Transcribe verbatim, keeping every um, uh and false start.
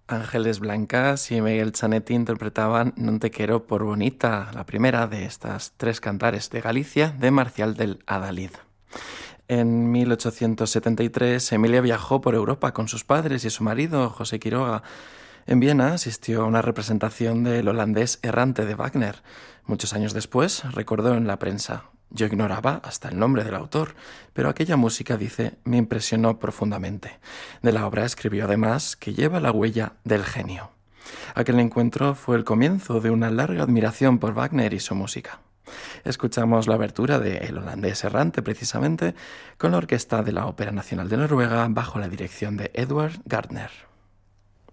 Ángeles Blancas y Miguel Zanetti interpretaban Non te quiero por bonita, la primera de estas tres cantares de Galicia de Marcial del Adalid. En mil ochocientos setenta y tres, Emilia viajó por Europa con sus padres y su marido, José Quiroga. En Viena asistió a una representación del holandés errante de Wagner. Muchos años después, recordó en la prensa: yo ignoraba hasta el nombre del autor, pero aquella música, dice, me impresionó profundamente. De la obra escribió además que lleva la huella del genio. Aquel encuentro fue el comienzo de una larga admiración por Wagner y su música. Escuchamos la abertura de El holandés errante, precisamente, con la orquesta de la Ópera Nacional de Noruega bajo la dirección de Edward Gardner.